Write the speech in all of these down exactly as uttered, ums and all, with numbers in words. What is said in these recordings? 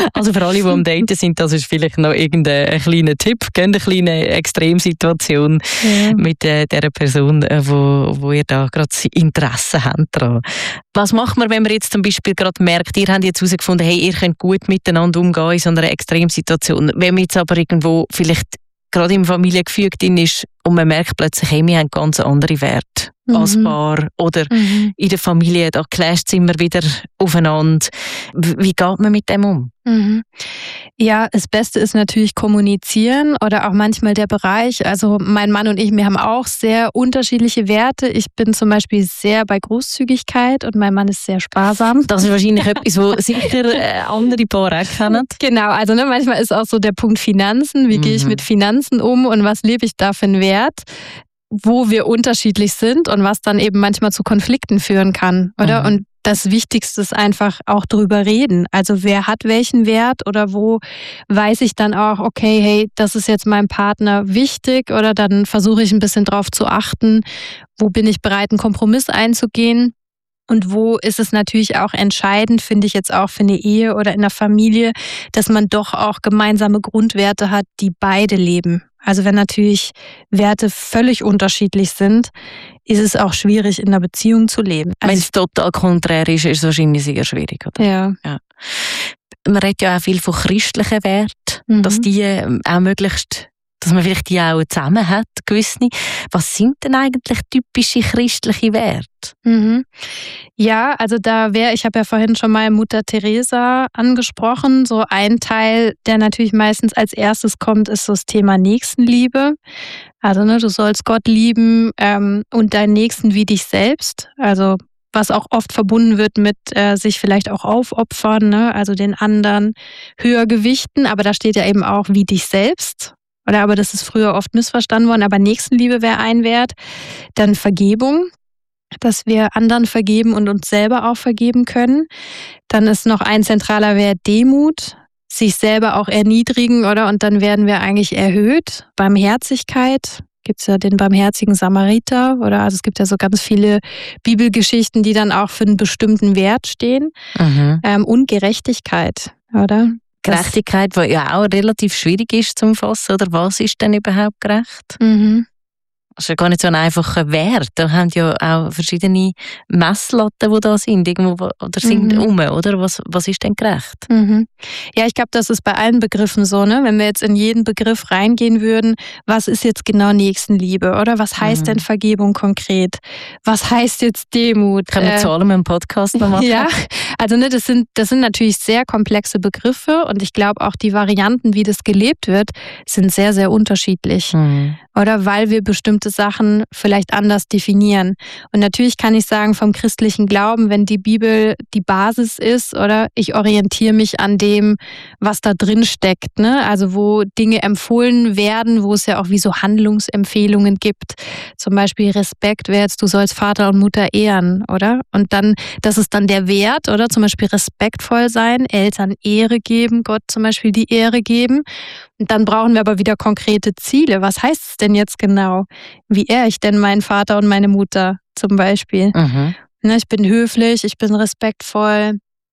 Also für alle, die am Daten sind, das ist vielleicht noch irgendein kleiner Tipp. Geht eine kleine Extremsituation ja. mit äh, der Person, äh, wo, wo ihr da gerade Interesse habt dran. Was macht man, wenn man jetzt zum Beispiel gerade merkt, ihr habt jetzt herausgefunden, hey, ihr könnt gut miteinander umgehen in so einer Extremsituation. Wenn man jetzt aber irgendwo vielleicht gerade im Familiengefüge ist und man merkt plötzlich, hey, wir haben ganz andere Werte mhm. als Paar oder mhm. in der Familie, da clasht es immer wieder aufeinander. Wie geht man mit dem um? Mhm. Ja, das Beste ist natürlich kommunizieren oder auch manchmal der Bereich. Also mein Mann und ich, wir haben auch sehr unterschiedliche Werte. Ich bin zum Beispiel sehr bei Großzügigkeit und mein Mann ist sehr sparsam. Das ist wahrscheinlich etwas, wo sicher äh, andere Paare auch kennen. Genau, also ne, manchmal ist auch so der Punkt Finanzen. Wie mhm. gehe ich mit Finanzen um und was lebe ich da für einen Wert? Wo wir unterschiedlich sind und was dann eben manchmal zu Konflikten führen kann, oder? Mhm. Und das Wichtigste ist einfach auch drüber reden. Also wer hat welchen Wert oder wo weiß ich dann auch, okay, hey, das ist jetzt meinem Partner wichtig oder dann versuche ich ein bisschen drauf zu achten, wo bin ich bereit, einen Kompromiss einzugehen. Und wo ist es natürlich auch entscheidend, finde ich jetzt auch für eine Ehe oder in der Familie, dass man doch auch gemeinsame Grundwerte hat, die beide leben. Also wenn natürlich Werte völlig unterschiedlich sind, ist es auch schwierig, in einer Beziehung zu leben. Also wenn es total konträr ist, ist es wahrscheinlich sehr schwierig, oder? Ja. ja. Man redet ja auch viel von christlichen Werten, mhm. dass die auch möglichst, dass man vielleicht die auch zusammen hat, gewisse. Was sind denn eigentlich typische christliche Werte? Mhm. Ja, also da wäre, ich habe ja vorhin schon mal Mutter Teresa angesprochen, so ein Teil, der natürlich meistens als erstes kommt, ist so das Thema Nächstenliebe. Also ne, du sollst Gott lieben ähm, und deinen Nächsten wie dich selbst, also was auch oft verbunden wird mit äh, sich vielleicht auch aufopfern, ne? Also den anderen höher gewichten, aber da steht ja eben auch wie dich selbst. Oder aber das ist früher oft missverstanden worden, aber Nächstenliebe wäre ein Wert. Dann Vergebung, dass wir anderen vergeben und uns selber auch vergeben können. Dann ist noch ein zentraler Wert Demut, sich selber auch erniedrigen, oder? Und dann werden wir eigentlich erhöht. Barmherzigkeit, gibt es ja den barmherzigen Samariter, oder? Also es gibt ja so ganz viele Bibelgeschichten, die dann auch für einen bestimmten Wert stehen. Mhm. Ähm, und Gerechtigkeit, oder? Gerechtigkeit, die ja auch relativ schwierig ist zu fassen, oder was ist denn überhaupt gerecht? Mhm. Das ist ja gar nicht so ein einfacher Wert. Da haben ja auch verschiedene Messlatten, die da sind, irgendwo oder sind mhm. um, oder? Was, was ist denn gerecht? Mhm. Ja, ich glaube, das ist bei allen Begriffen so, ne? Wenn wir jetzt in jeden Begriff reingehen würden, was ist jetzt genau Nächstenliebe, oder? Was heißt mhm. denn Vergebung konkret? Was heißt jetzt Demut? Können wir äh, zu allem im Podcast noch machen? Ja, also ne, das sind, das sind natürlich sehr komplexe Begriffe und ich glaube auch die Varianten, wie das gelebt wird, sind sehr, sehr unterschiedlich. Mhm. Oder weil wir bestimmte Sachen vielleicht anders definieren. Und natürlich kann ich sagen, vom christlichen Glauben, wenn die Bibel die Basis ist, oder ich orientiere mich an dem, was da drin steckt, ne? Also wo Dinge empfohlen werden, wo es ja auch wie so Handlungsempfehlungen gibt. Zum Beispiel Respekt wäre jetzt, du sollst Vater und Mutter ehren, oder? Und dann, das ist dann der Wert, oder? Zum Beispiel respektvoll sein, Eltern Ehre geben, Gott zum Beispiel die Ehre geben. Und dann brauchen wir aber wieder konkrete Ziele. Was heißt es denn jetzt genau? Wie ehre ich denn meinen Vater und meine Mutter zum Beispiel? Mhm. Ne, ich bin höflich, ich bin respektvoll.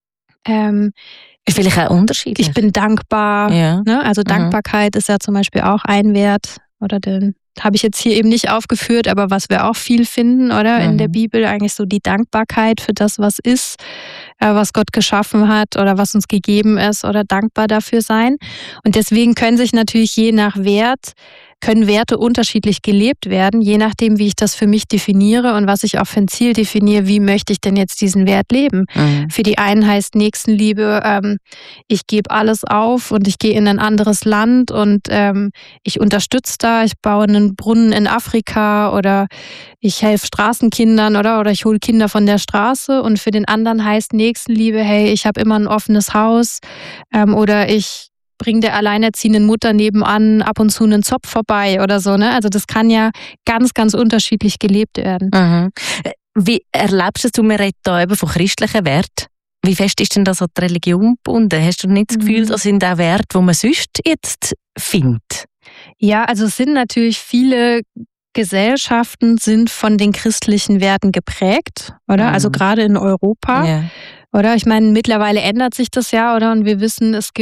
Ähm, ist vielleicht auch unterschiedlich. Ich bin dankbar. Ja. Ne? Also mhm. Dankbarkeit ist ja zum Beispiel auch ein Wert. Oder den habe ich jetzt hier eben nicht aufgeführt, aber was wir auch viel finden, oder? Mhm. In der Bibel eigentlich so die Dankbarkeit für das, was ist, was Gott geschaffen hat oder was uns gegeben ist, oder dankbar dafür sein. Und deswegen können sich natürlich je nach Wert, können Werte unterschiedlich gelebt werden, je nachdem, wie ich das für mich definiere und was ich auch für ein Ziel definiere, wie möchte ich denn jetzt diesen Wert leben. Mhm. Für die einen heißt Nächstenliebe, ähm, ich gebe alles auf und ich gehe in ein anderes Land und ähm, ich unterstütze da, ich baue einen Brunnen in Afrika oder ich helfe Straßenkindern, oder oder ich hole Kinder von der Straße. Und für den anderen heißt Nächstenliebe, hey, ich habe immer ein offenes Haus ähm, oder ich bringe der alleinerziehenden Mutter nebenan ab und zu einen Zopf vorbei oder so. Ne? Also das kann ja ganz, ganz unterschiedlich gelebt werden. Mhm. Wie erlebst du, man redet da eben von christlichen Werten? Wie fest ist denn das an die Religion gebunden? Hast du nicht das Gefühl, mhm. das sind auch Werte, die man sonst jetzt findet? Ja, also es sind natürlich viele Gesellschaften sind von den christlichen Werten geprägt, oder? Mhm. Also gerade in Europa. Ja. Oder? Ich meine, mittlerweile ändert sich das ja, oder? Und wir wissen, es gibt